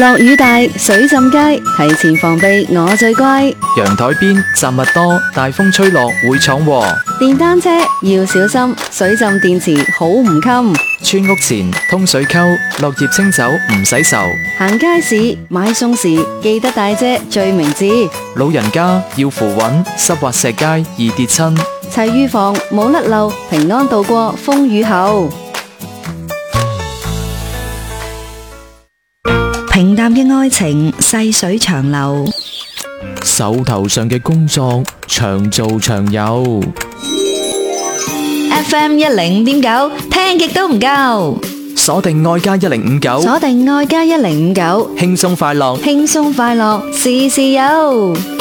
落雨大，水浸街，提前防備我最乖。 陽台邊雜物多，大風吹落會闖禍。 電單車要小心，水浸電池好唔襟。 村屋前通水溝，落葉清走唔使愁。 行街市買餸時記得帶遮最明智。 老人家要扶穩，濕滑石階易跌親。 齊預防冇甩漏，平安度過風雨後。 平淡嘅愛情細水長流， 手頭上嘅工作長做長有。 FM 105.9聽極都唔夠， 鎖定愛家1059， 鎖定愛家1059， 輕鬆快樂， 輕鬆快樂，事事有。